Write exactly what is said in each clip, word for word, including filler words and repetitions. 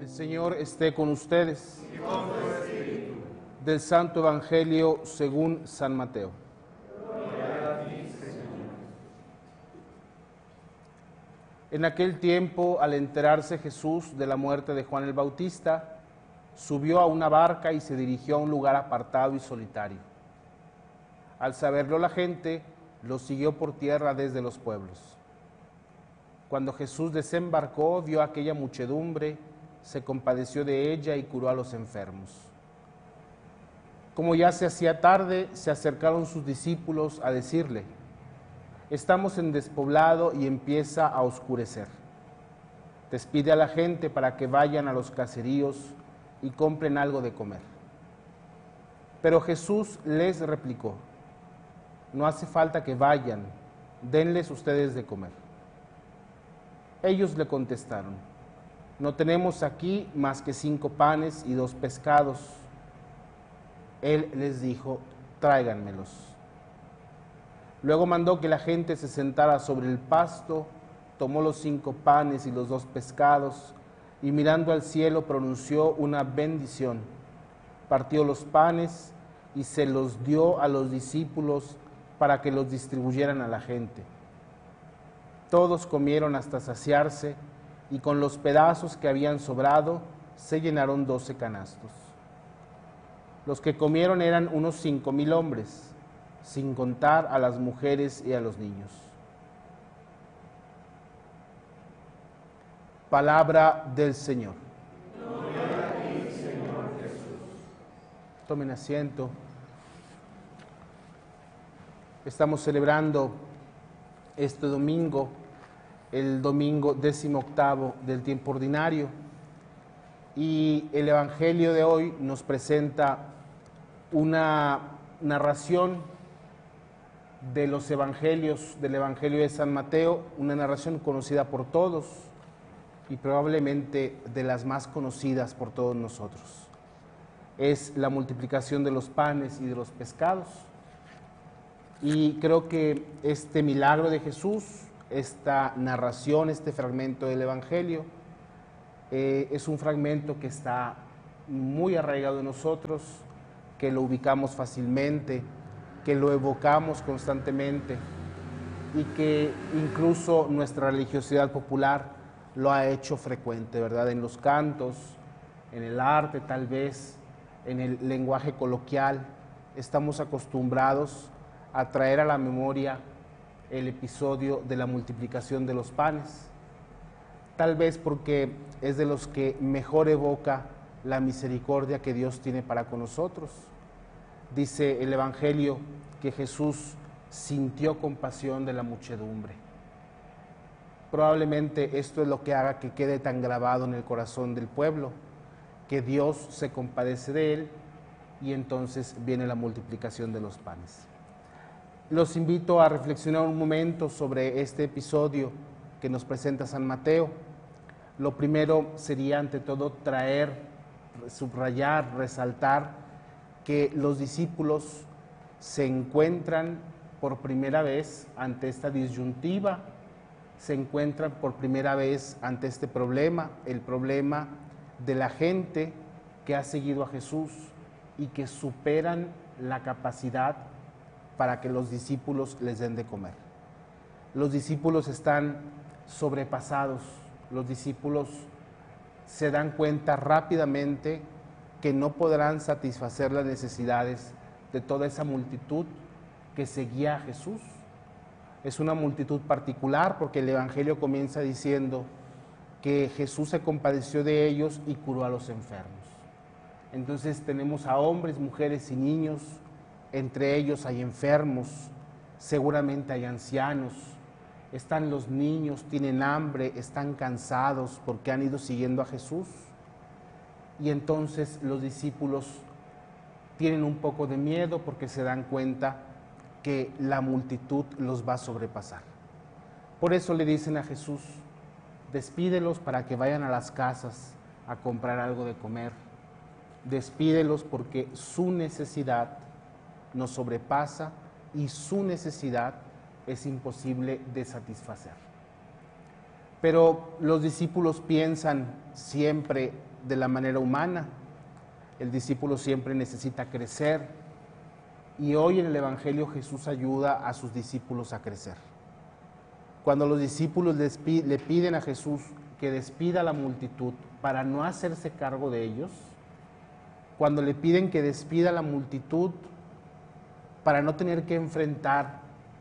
El Señor esté con ustedes. Y con tu espíritu. Del Santo Evangelio según San Mateo. Gloria a ti, Señor. En aquel tiempo, al enterarse Jesús de la muerte de Juan el Bautista, subió a una barca y se dirigió a un lugar apartado y solitario. Al saberlo la gente, lo siguió por tierra desde los pueblos. Cuando Jesús desembarcó, vio a aquella muchedumbre, se compadeció de ella y curó a los enfermos. Como ya se hacía tarde, se acercaron sus discípulos a decirle: estamos en despoblado y empieza a oscurecer. Despide a la gente para que vayan a los caseríos y compren algo de comer. Pero Jesús les replicó: no hace falta que vayan, denles ustedes de comer. Ellos le contestaron: no tenemos aquí más que cinco panes y dos pescados. Él les dijo: tráiganmelos. Luego mandó que la gente se sentara sobre el pasto, tomó los cinco panes y los dos pescados, y mirando al cielo pronunció una bendición. Partió los panes y se los dio a los discípulos para que los distribuyeran a la gente. Todos comieron hasta saciarse, y con los pedazos que habían sobrado se llenaron doce canastos. Los que comieron eran unos cinco mil hombres, sin contar a las mujeres y a los niños. Palabra del Señor. Gloria a ti, Señor Jesús. Tomen asiento. Estamos celebrando este domingo, el domingo décimo octavo del tiempo ordinario, y el Evangelio de hoy nos presenta una narración de los Evangelios, del Evangelio de San Mateo, una narración conocida por todos y probablemente de las más conocidas por todos nosotros. Es la multiplicación de los panes y de los pescados. Y creo que este milagro de Jesús, esta narración, este fragmento del Evangelio, eh, es un fragmento que está muy arraigado en nosotros, que lo ubicamos fácilmente, que lo evocamos constantemente y que incluso nuestra religiosidad popular lo ha hecho frecuente, ¿verdad? En los cantos, en el arte tal vez, en el lenguaje coloquial, estamos acostumbrados a traer a la memoria el episodio de la multiplicación de los panes, tal vez porque es de los que mejor evoca la misericordia que Dios tiene para con nosotros. Dice el Evangelio que Jesús sintió compasión de la muchedumbre. Probablemente esto es lo que haga que quede tan grabado en el corazón del pueblo, que Dios se compadece de él y entonces viene la multiplicación de los panes. Los invito a reflexionar un momento sobre este episodio que nos presenta San Mateo. Lo primero sería, ante todo, traer, subrayar, resaltar que los discípulos se encuentran por primera vez ante esta disyuntiva, se encuentran por primera vez ante este problema, el problema de la gente que ha seguido a Jesús y que superan la capacidad para que los discípulos les den de comer. Los discípulos están sobrepasados, los discípulos se dan cuenta rápidamente que no podrán satisfacer las necesidades de toda esa multitud que seguía a Jesús. Es una multitud particular porque el Evangelio comienza diciendo que Jesús se compadeció de ellos y curó a los enfermos. Entonces tenemos a hombres, mujeres y niños. Entre ellos hay enfermos, seguramente hay ancianos, están los niños, tienen hambre, están cansados porque han ido siguiendo a Jesús. Y entonces los discípulos tienen un poco de miedo porque se dan cuenta que la multitud los va a sobrepasar. Por eso le dicen a Jesús: despídelos para que vayan a las casas a comprar algo de comer. Despídelos porque su necesidad nos sobrepasa y su necesidad es imposible de satisfacer. Pero los discípulos piensan siempre de la manera humana. El discípulo siempre necesita crecer y hoy en el Evangelio Jesús ayuda a sus discípulos a crecer. Cuando los discípulos le piden a Jesús que despida a la multitud para no hacerse cargo de ellos, cuando le piden que despida a la multitud para no tener que enfrentar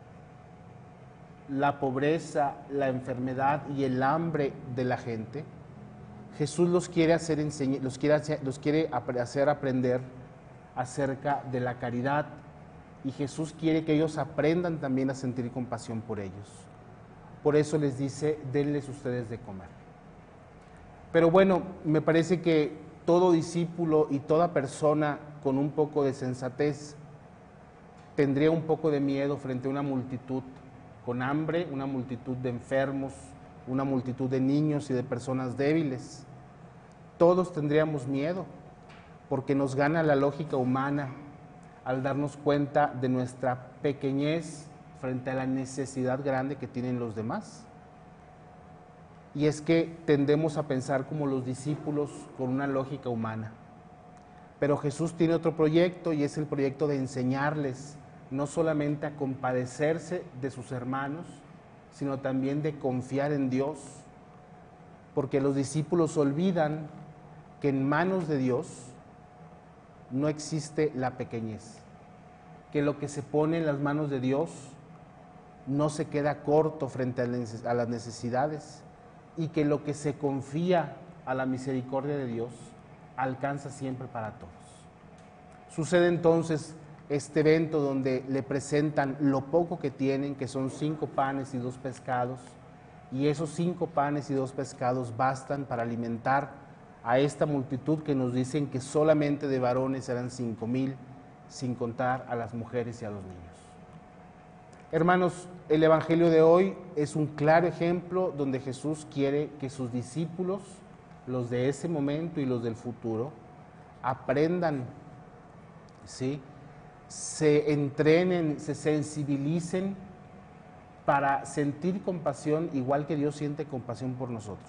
la pobreza, la enfermedad y el hambre de la gente, Jesús los quiere hacer, los quiere hacer, los quiere hacer aprender acerca de la caridad, y Jesús quiere que ellos aprendan también a sentir compasión por ellos. Por eso les dice, denles ustedes de comer. Pero bueno, me parece que todo discípulo y toda persona con un poco de sensatez tendría un poco de miedo frente a una multitud con hambre, una multitud de enfermos, una multitud de niños y de personas débiles. Todos tendríamos miedo, porque nos gana la lógica humana al darnos cuenta de nuestra pequeñez frente a la necesidad grande que tienen los demás. Y es que tendemos a pensar como los discípulos con una lógica humana. Pero Jesús tiene otro proyecto, y es el proyecto de enseñarles no solamente a compadecerse de sus hermanos, sino también de confiar en Dios, porque los discípulos olvidan que en manos de Dios no existe la pequeñez, que lo que se pone en las manos de Dios no se queda corto frente a las necesidades, y que lo que se confía a la misericordia de Dios alcanza siempre para todos. Sucede entonces este evento donde le presentan lo poco que tienen, que son cinco panes y dos pescados, y esos cinco panes y dos pescados bastan para alimentar a esta multitud que nos dicen que solamente de varones eran cinco mil, sin contar a las mujeres y a los niños. Hermanos, el Evangelio de hoy es un claro ejemplo donde Jesús quiere que sus discípulos, los de ese momento y los del futuro, aprendan, ¿sí?, se entrenen, se sensibilicen para sentir compasión igual que Dios siente compasión por nosotros,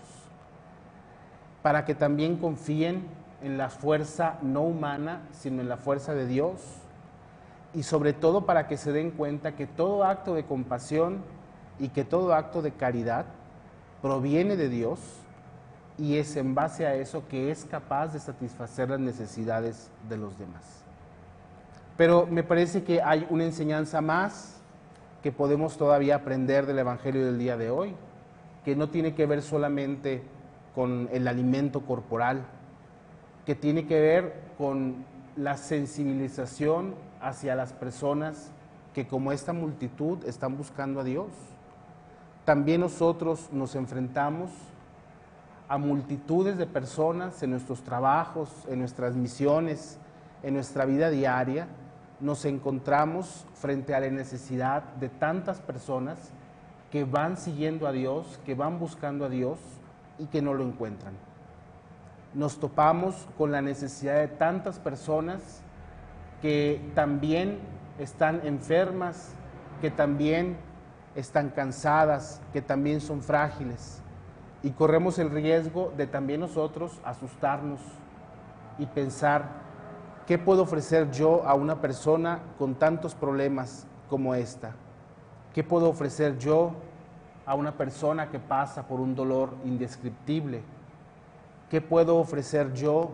para que también confíen en la fuerza no humana, sino en la fuerza de Dios, y sobre todo para que se den cuenta que todo acto de compasión y que todo acto de caridad proviene de Dios, y es en base a eso que es capaz de satisfacer las necesidades de los demás. Pero me parece que hay una enseñanza más que podemos todavía aprender del Evangelio del día de hoy, que no tiene que ver solamente con el alimento corporal, que tiene que ver con la sensibilización hacia las personas que, como esta multitud, están buscando a Dios. También nosotros nos enfrentamos a multitudes de personas en nuestros trabajos, en nuestras misiones, en nuestra vida diaria. Nos encontramos frente a la necesidad de tantas personas que van siguiendo a Dios, que van buscando a Dios y que no lo encuentran. Nos topamos con la necesidad de tantas personas que también están enfermas, que también están cansadas, que también son frágiles, y corremos el riesgo de también nosotros asustarnos y pensar: ¿qué puedo ofrecer yo a una persona con tantos problemas como esta? ¿Qué puedo ofrecer yo a una persona que pasa por un dolor indescriptible? ¿Qué puedo ofrecer yo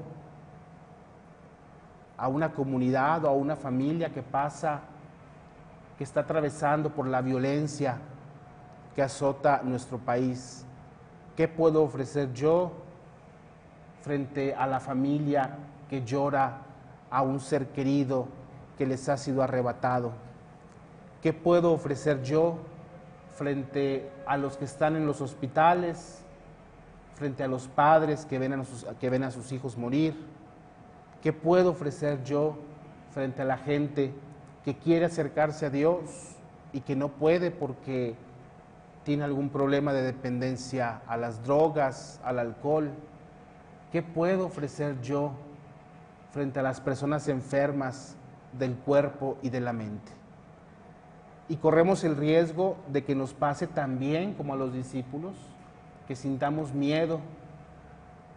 a una comunidad o a una familia que pasa, que está atravesando por la violencia que azota nuestro país? ¿Qué puedo ofrecer yo frente a la familia que llora a un ser querido que les ha sido arrebatado? ¿Qué puedo ofrecer yo frente a los que están en los hospitales, frente a los padres que ven a sus, que ven a sus hijos morir? ¿Qué puedo ofrecer yo frente a la gente que quiere acercarse a Dios y que no puede porque tiene algún problema de dependencia a las drogas, al alcohol? ¿Qué puedo ofrecer yo frente a las personas enfermas del cuerpo y de la mente? Y corremos el riesgo de que nos pase también como a los discípulos, que sintamos miedo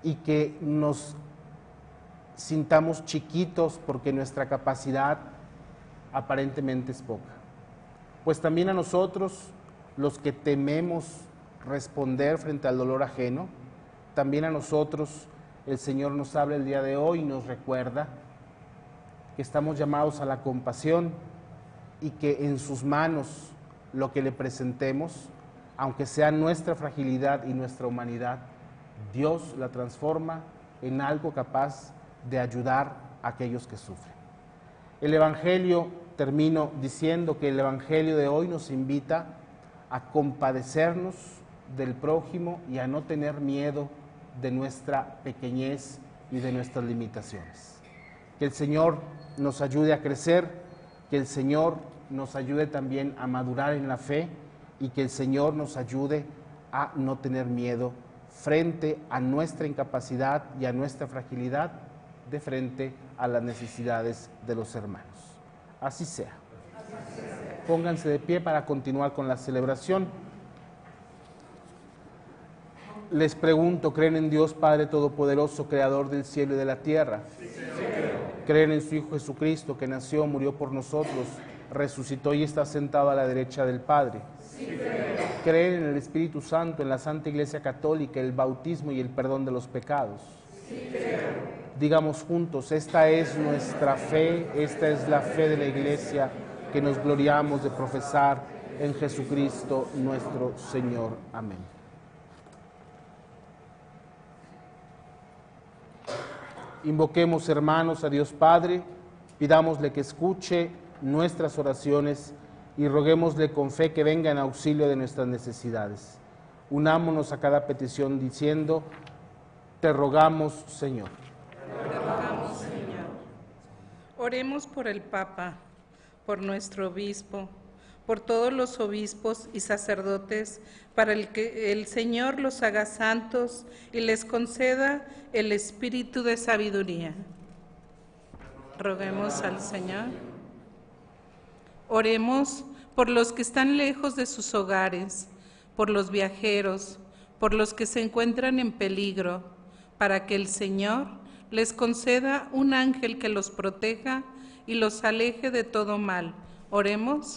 y que nos sintamos chiquitos porque nuestra capacidad aparentemente es poca. Pues también a nosotros, los que tememos responder frente al dolor ajeno, también a nosotros el Señor nos habla el día de hoy y nos recuerda que estamos llamados a la compasión y que en sus manos lo que le presentemos, aunque sea nuestra fragilidad y nuestra humanidad, Dios la transforma en algo capaz de ayudar a aquellos que sufren. El Evangelio, termino diciendo que el Evangelio de hoy nos invita a compadecernos del prójimo y a no tener miedo de nuestra pequeñez y de nuestras limitaciones. Que el Señor nos ayude a crecer, que el Señor nos ayude también a madurar en la fe y que el Señor nos ayude a no tener miedo frente a nuestra incapacidad y a nuestra fragilidad de frente a las necesidades de los hermanos. Así sea. Pónganse de pie para continuar con la celebración. Les pregunto, ¿creen en Dios Padre Todopoderoso, Creador del cielo y de la tierra? Sí, ¿creen en su Hijo Jesucristo, que nació, murió por nosotros, resucitó y está sentado a la derecha del Padre? Sí, ¿creen en el Espíritu Santo, en la Santa Iglesia Católica, el bautismo y el perdón de los pecados? Sí, digamos juntos, esta es nuestra fe, esta es la fe de la Iglesia que nos gloriamos de profesar en Jesucristo nuestro Señor. Amén. Invoquemos, hermanos, a Dios Padre, pidámosle que escuche nuestras oraciones y roguémosle con fe que venga en auxilio de nuestras necesidades. Unámonos a cada petición diciendo: te rogamos, Señor. Te rogamos, Señor. Oremos por el Papa, por nuestro obispo, por todos los obispos y sacerdotes, para el que el Señor los haga santos y les conceda el espíritu de sabiduría. Roguemos al Señor. Oremos por los que están lejos de sus hogares, por los viajeros, por los que se encuentran en peligro, para que el Señor les conceda un ángel que los proteja y los aleje de todo mal. Oremos.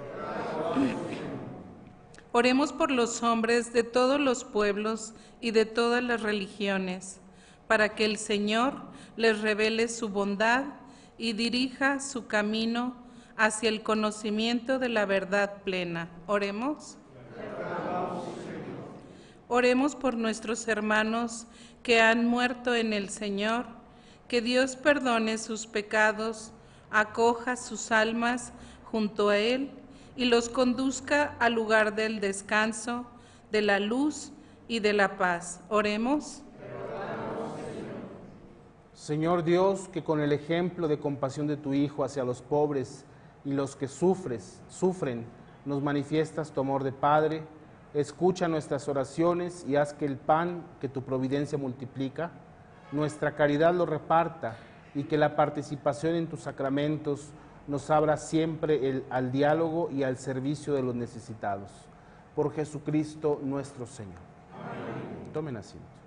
Oremos por los hombres de todos los pueblos y de todas las religiones, para que el Señor les revele su bondad y dirija su camino hacia el conocimiento de la verdad plena. Oremos. Oremos por nuestros hermanos que han muerto en el Señor, que Dios perdone sus pecados, acoja sus almas junto a Él y los conduzca al lugar del descanso, de la luz y de la paz. Oremos. Señor Dios, que con el ejemplo de compasión de tu Hijo hacia los pobres y los que sufres, sufren, nos manifiestas tu amor de Padre, escucha nuestras oraciones y haz que el pan que tu providencia multiplica, nuestra caridad lo reparta y que la participación en tus sacramentos nos abra siempre el, al diálogo y al servicio de los necesitados. Por Jesucristo nuestro Señor. Amén. Tomen asiento.